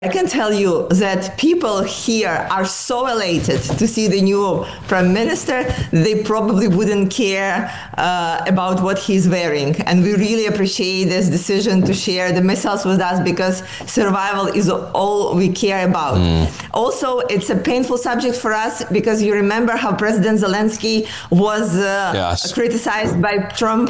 I can tell you that people here are so elated to see the new prime minister. They probably wouldn't care about what he's wearing. And we really appreciate this decision to share the missiles with us, because survival is all we care about. Also, it's a painful subject for us, because you remember how President Zelensky was criticized by Trump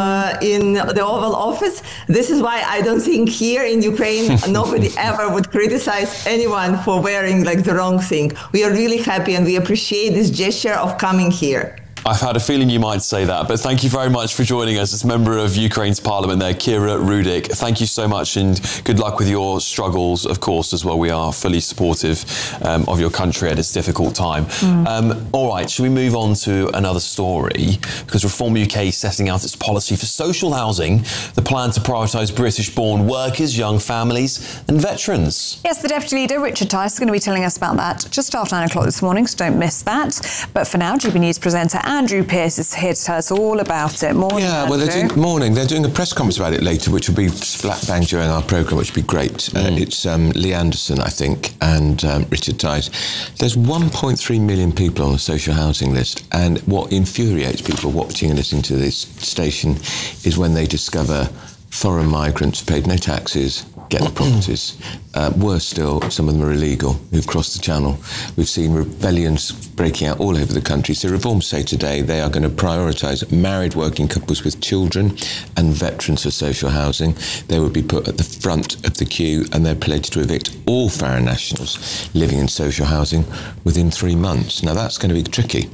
in the Oval Office. This is why I don't think here in Ukraine nobody ever would criticize anyone for wearing like the wrong thing. We are really happy and we appreciate this gesture of coming here. I've had a feeling you might say that, but thank you very much for joining us as member of Ukraine's parliament there, Kira Rudik. Thank you so much, and good luck with your struggles, of course, as well. We are fully supportive of your country at this difficult time. All right, should we move on to another story? Because Reform UK is setting out its policy for social housing, the plan to prioritise British-born workers, young families and veterans. Yes, the Deputy Leader, Richard Tice, is going to be telling us about that just after 9 o'clock this morning, so don't miss that. But for now, GB News presenter Andrew Pearce is here to tell us all about it. Morning, Andrew. They're doing a press conference about it later, which will be flat bang during our programme, which will be great. It's Lee Anderson, I think, and Richard Tice. There's 1.3 million people on the social housing list, and what infuriates people watching and listening to this station is when they discover foreign migrants paid no taxes, get the properties. Worse still, some of them are illegal, who've crossed the channel. We've seen rebellions breaking out all over the country. So Reform say today they are going to prioritise married working couples with children and veterans for social housing. They will be put at the front of the queue, and they're pledged to evict all foreign nationals living in social housing within 3 months. Now that's going to be tricky.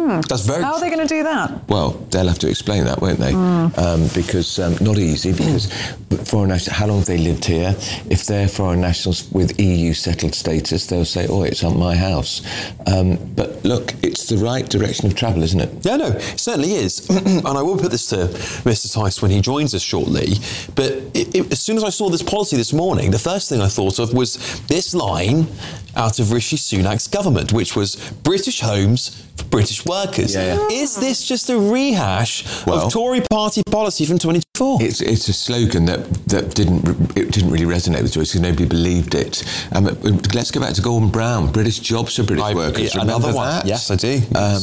How are they going to do that? Well, they'll have to explain that, won't they? Because not easy, because foreign nationals, how long have they lived here? If they're foreign nationals with EU settled status, they'll say, oh, it's on my house. But look, it's the right direction of travel, isn't it? Yeah, no, it certainly is. And I will put this to Mr. Tice when he joins us shortly. But as soon as I saw this policy this morning, the first thing I thought of was this line out of Rishi Sunak's government, which was British homes for British workers. Is this just a rehash of Tory party policy from 2024? It's a slogan that didn't really resonate with Tories because nobody believed it. Let's go back to Gordon Brown. British jobs for British workers. Another Remember one. that? Yes, I do.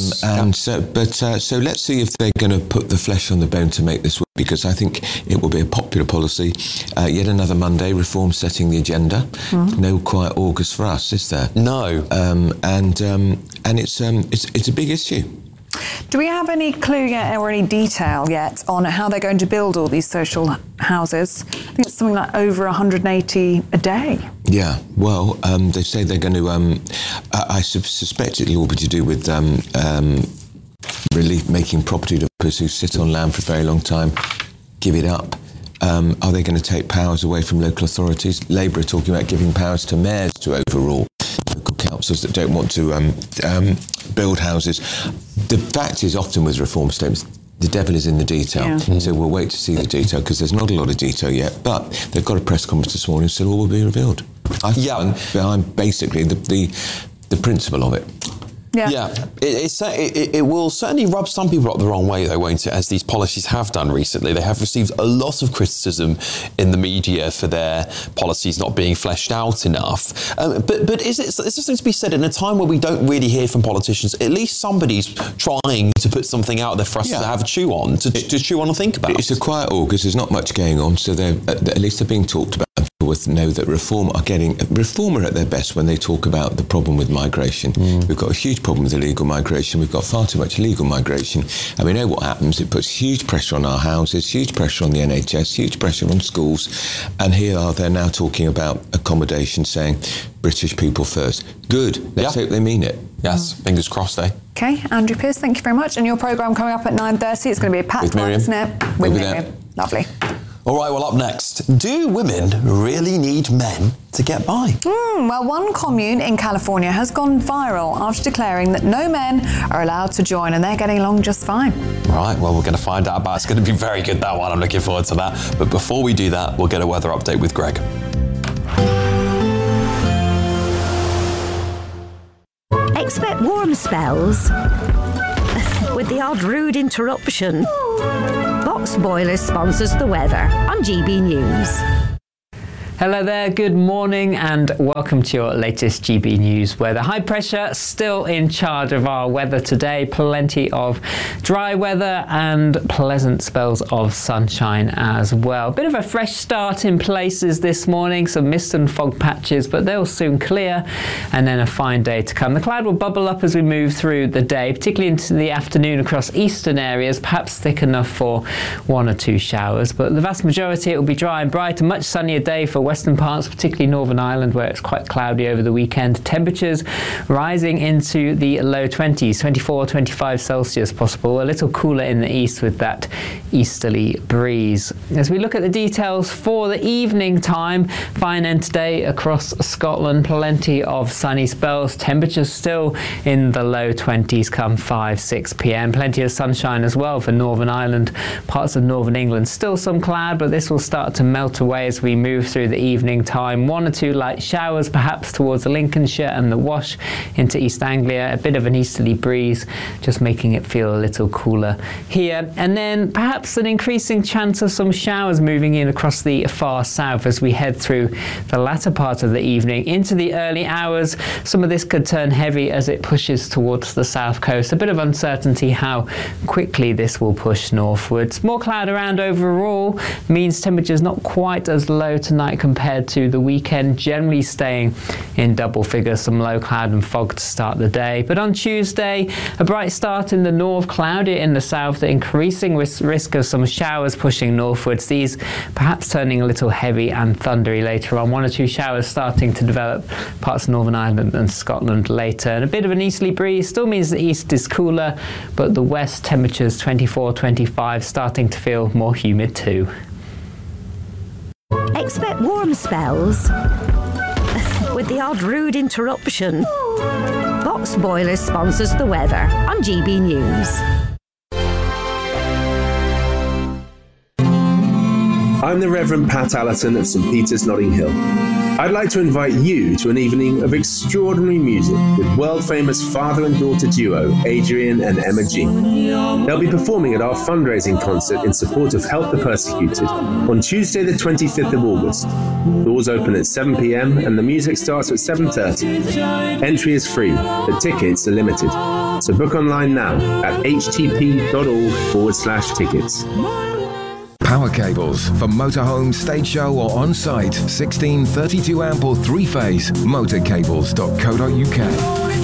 So let's see if they're going to put the flesh on the bone to make this work, because I think it will be a popular policy. Yet another Monday, Reform setting the agenda. No quiet August for us, is there? No. And it's a big issue. Do we have any clue yet or any detail yet on how they're going to build all these social houses? I think it's something like over 180 a day. Yeah, well, they say they're going to... I suspect it'll all be to do with relief, making property developers who sit on land for a very long time give it up. Are they going to take powers away from local authorities? Labour are talking about giving powers to mayors to overrule local councils that don't want to build houses. The fact is, often with reform statements, the devil is in the detail. So we'll wait to see the detail, because there's not a lot of detail yet. But they've got a press conference this morning, so all will be revealed. I'm basically the principle of it. It will certainly rub some people up the wrong way, though, won't it, as these policies have done recently. They have received a lot of criticism in the media for their policies not being fleshed out enough. But is there something to be said in a time where we don't really hear from politicians? At least somebody's trying to put something out there for us to have a chew on, to chew on and think about. It's a quiet August. There's not much going on, so at least they're being talked about. Know that Reform are at their best when they talk about the problem with migration. We've got a huge problem with illegal migration. We've got far too much illegal migration, and we know what happens. It puts huge pressure on our houses, huge pressure on the NHS, huge pressure on schools, and they're now talking about accommodation, saying British people first. Good. Let's hope they mean it. Yes, fingers crossed, eh? Okay, Andrew Pearce, thank you very much. And your programme coming up at 9:30. It's going to be a packed one, isn't it? With Miriam. Lovely. All right, well, up next, do women really need men to get by? Well, one commune in California has gone viral after declaring that no men are allowed to join, and they're getting along just fine. Right, well, we're going to find out about it. It's going to be very good, that one. I'm looking forward to that. But before we do that, we'll get a weather update with Greg. Expect warm spells with the odd rude interruption. Box Boilers sponsors the weather on GB News. Hello there, good morning and welcome to your latest GB News weather. High pressure still in charge of our weather today. Plenty of dry weather and pleasant spells of sunshine as well. Bit of a fresh start in places this morning, some mist and fog patches, but they'll soon clear and then a fine day to come. The cloud will bubble up as we move through the day, particularly into the afternoon across eastern areas, perhaps thick enough for 1 or 2 showers, but the vast majority it will be dry and bright. A much sunnier day for western parts, particularly Northern Ireland, where it's quite cloudy over the weekend. Temperatures rising into the low 20s, 24, 25 Celsius possible. A little cooler in the east with that easterly breeze. As we look at the details for the evening time, fine end today across Scotland, plenty of sunny spells. Temperatures still in the low 20s come 5, 6 p.m. Plenty of sunshine as well for Northern Ireland, parts of Northern England. Still some cloud, but this will start to melt away as we move through the evening time. 1 or 2 light showers perhaps towards Lincolnshire and the Wash into East Anglia. A bit of an easterly breeze, just making it feel a little cooler here. And then perhaps an increasing chance of some showers moving in across the far south as we head through the latter part of the evening into the early hours. Some of this could turn heavy as it pushes towards the south coast. A bit of uncertainty how quickly this will push northwards. More cloud around overall means temperatures not quite as low tonight compared to the weekend, generally staying in double figures. Some low cloud and fog to start the day. But on Tuesday, a bright start in the north, cloudy in the south, the increasing risk of some showers pushing northwards. These perhaps turning a little heavy and thundery later on. 1 or 2 showers starting to develop parts of Northern Ireland and Scotland later. And a bit of an easterly breeze still means the east is cooler, but the west temperatures 24, 25, starting to feel more humid too. Expect warm spells with the odd rude interruption. Box Boilers sponsors the weather on GB News. I'm the Reverend Pat Allerton of St Peter's, Notting Hill. I'd like to invite you to an evening of extraordinary music with world-famous father and daughter duo Adrian and Emma Jean. They'll be performing at our fundraising concert in support of Help the Persecuted on Tuesday the 25th of August. Doors open at 7 p.m. and the music starts at 7:30. Entry is free, but tickets are limited. So book online now at htp.org/tickets. Power cables for motorhome, stage show or on-site. 16, 32 amp or 3-phase. Motorcables.co.uk.